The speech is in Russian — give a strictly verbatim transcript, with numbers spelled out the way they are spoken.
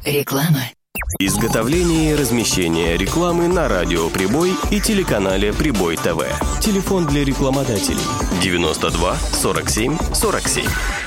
Реклама. Изготовление и размещение рекламы на радио «Прибой» и телеканале «Прибой ТВ». Телефон для рекламодателей девяносто два сорок семь сорок семь.